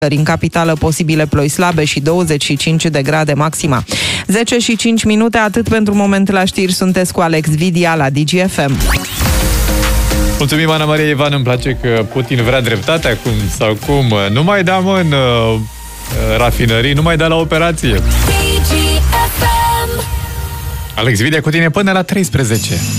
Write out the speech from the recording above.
În capitală posibile ploi slabe și 25 de grade maxima. 10 și 5 minute, atât pentru moment la știri. Sunteți cu Alex Vidia la DGFM. Mulțumim, Ana Maria Ivan. Îmi place că Putin vrea dreptate acum sau cum. Nu mai da, mă, în rafinării, nu mai da la operație. Alex Vidia cu tine până la 13.